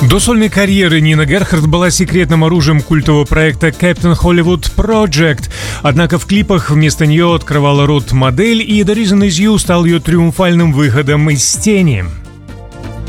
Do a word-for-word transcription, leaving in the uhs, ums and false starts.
До сольной карьеры Нина Герхард была секретным оружием культового проекта Captain Hollywood Project. Однако в клипах вместо нее открывала рот модель, и The Reason Is You стал ее триумфальным выходом из тени.